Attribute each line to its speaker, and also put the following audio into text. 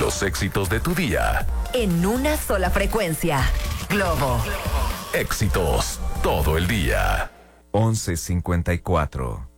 Speaker 1: Los éxitos de tu día.
Speaker 2: En una sola frecuencia. Globo.
Speaker 1: Éxitos todo el día.
Speaker 3: 11:54.